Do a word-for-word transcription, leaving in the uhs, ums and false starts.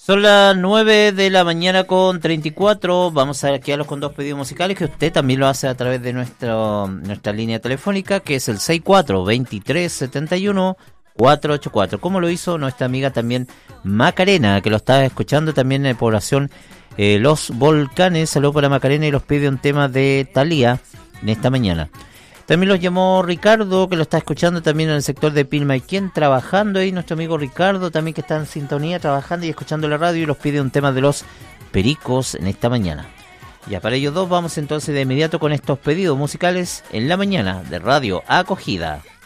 Son las nueve de la mañana con treinta y cuatro. Vamos a quedarlos con dos pedidos musicales que usted también lo hace a través de nuestro, nuestra línea telefónica, que es el seis cuatro dos tres siete uno cuatro ocho cuatro. Como lo hizo nuestra amiga también Macarena, que lo estaba escuchando también en población eh, Los Volcanes. Saludos para Macarena y los pide un tema de Thalía en esta mañana. También los llamó Ricardo, que lo está escuchando también en el sector de Pilmaiquén, trabajando ahí, nuestro amigo Ricardo, también que está en sintonía, trabajando y escuchando la radio, y los pide un tema de Los Pericos en esta mañana. Ya para ellos dos vamos entonces de inmediato con estos pedidos musicales en la mañana de Radio Acogida.